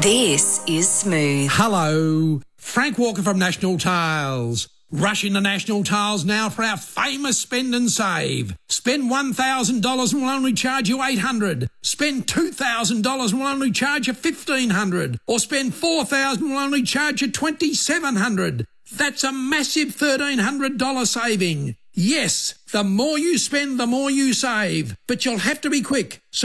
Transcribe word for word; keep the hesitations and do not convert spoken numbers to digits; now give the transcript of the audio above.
This is Smooth. Hello, Frank Walker from National Tiles. Rush into National Tiles now for our famous spend and save. Spend one thousand dollars and we'll only charge you eight hundred dollars. Spend two thousand dollars and we'll only charge you fifteen hundred dollars. Or spend four thousand dollars and we'll only charge you twenty-seven hundred dollars. That's a massive thirteen hundred dollars saving. Yes, the more you spend, the more you save. But you'll have to be quick. So